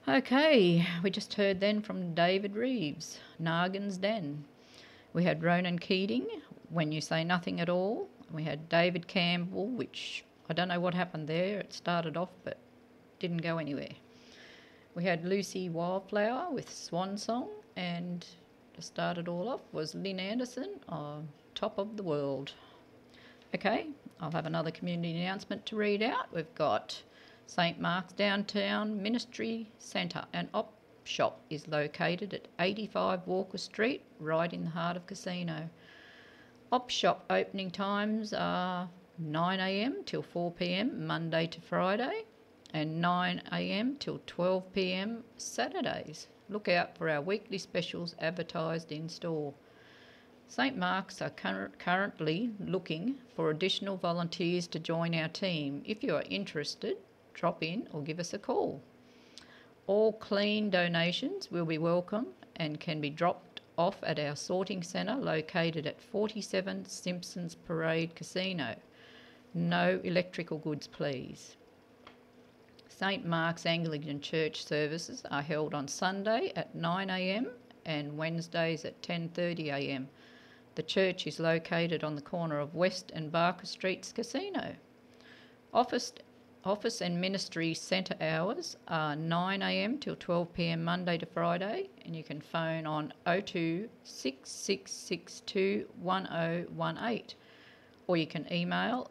Okay, we just heard then from David Reeves, Nargan's Den. We had Ronan Keating, When You Say Nothing at All. We had David Campbell, which I don't know what happened there. It started off but didn't go anywhere. We had Lucy Wildflower with Swan Song, and to start it all off was Lynn Anderson on Top of the World. Okay, I'll have another community announcement to read out. We've got St Mark's Downtown Ministry Centre and Op Shop is located at 85 Walker Street, right in the heart of Casino. Op Shop opening times are 9 a.m. till 4 p.m. Monday to Friday, and 9 a.m. till 12 p.m. Saturdays. Look out for our weekly specials advertised in store. St Mark's are currently looking for additional volunteers to join our team. If you are interested, drop in or give us a call. All clean donations will be welcome and can be dropped off at our sorting centre located at 47 Simpsons Parade Casino. No electrical goods, please. St Mark's Anglican Church services are held on Sunday at 9 a.m. and Wednesdays at 10:30 a.m. The church is located on the corner of West and Barker Streets Casino. Office and ministry centre hours are 9 a.m. till 12 p.m. Monday to Friday, and you can phone on 02 6662 1018, or you can email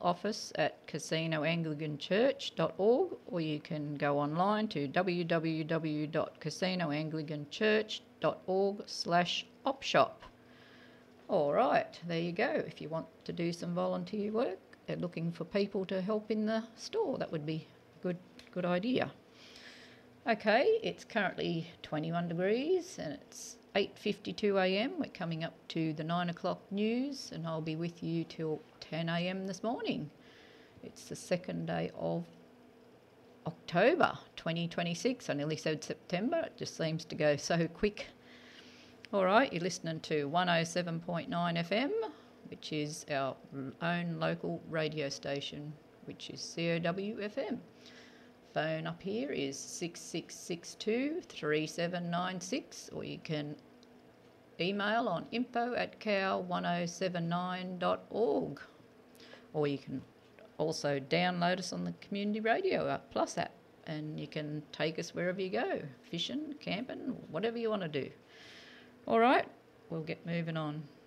office@casinoanglicanchurch.org, or you can go online to www.casinoanglicanchurch.org/opshop. All right, there you go. If you want to do some volunteer work, they're looking for people to help in the store. That would be a good idea. Okay, it's currently 21 degrees and it's 8:52 a.m. We're coming up to the 9 o'clock news, and I'll be with you till 10 a.m. this morning. It's the second day of October 2026. I nearly said September. It just seems to go so quick. All right, you're listening to 107.9 FM, which is our own local radio station, which is COW FM. Phone up here is 6662 3796, or you can email on info@cow1079.org, or you can also download us on the Community Radio Plus app, and you can take us wherever you go, fishing, camping, whatever you want to do. All right, we'll get moving on.